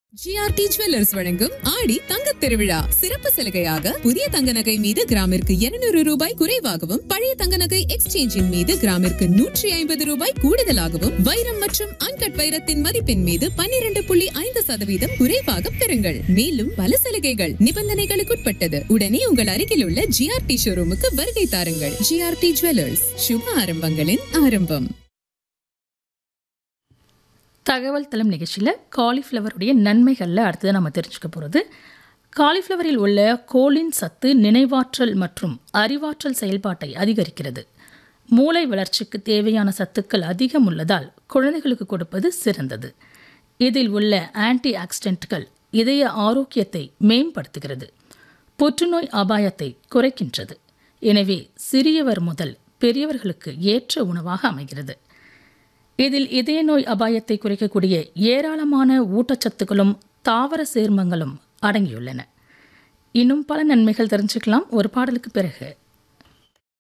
GRT jewellers வழங்கும் ஆடி தங்கத் திருவிழா சிறப்பு சலுகையாக புதிய தங்க நகை மீது கிராமிற்கு 200 ரூபாய் குறைவாகவும் பழைய தங்க நகை எக்ஸ்சேஞ்சின் மீது கிராமிற்கு 150 ரூபாய் கூடுதலாகவும் வைரம் மற்றும் அன்கட் வைரத்தின் மதிப்பின் மீது 12.5% குறைவாக பெறுங்கள். மேலும் பல சலுகைகள் நிபந்தனைகளுக்குட்பட்டது. உடனே உங்கள் அருகில் உள்ள ஜிஆர்டி ஷோரூமுக்கு வருகை தாருங்கள். ஜிஆர்டி ஜுவல்லர்ஸ், சுப ஆரம்பங்களின் ஆரம்பம். தகவல் தளம் நிகழ்ச்சியில் காலிஃப்ளவருடைய நன்மைகளில் அடுத்தது நம்ம தெரிஞ்சுக்க போகிறது. காலிஃப்ளவரில் உள்ள கோலின் சத்து நினைவாற்றல் மற்றும் அறிவாற்றல் செயல்பாட்டை அதிகரிக்கிறது. மூளை வளர்ச்சிக்கு தேவையான சத்துக்கள் அதிகம் உள்ளதால் குழந்தைகளுக்கு கொடுப்பது சிறந்தது. இதில் உள்ள ஆன்டி ஆக்சிடென்ட்கள் இதய ஆரோக்கியத்தை மேம்படுத்துகிறது, புற்றுநோய் அபாயத்தை குறைக்கின்றது. எனவே சிறியவர் முதல் பெரியவர்களுக்கு ஏற்ற உணவாக அமைகிறது. இதில் இதய நோய் அபாயத்தை குறைக்கக்கூடிய ஏராளமான ஊட்டச்சத்துக்களும் தாவர சேர்மங்களும் அடங்கியுள்ளன. இன்னும் பல நன்மைகள் தெரிஞ்சுக்கலாம் ஒரு பாடலுக்கு பிறகு.